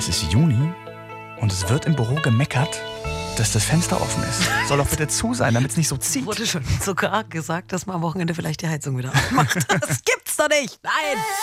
Es ist Juni und es wird im Büro gemeckert, dass das Fenster offen ist. Soll doch bitte zu sein, damit es nicht so zieht. Wurde schon sogar gesagt, dass man am Wochenende vielleicht die Heizung wieder anmacht. Das gibt's doch nicht. Nein.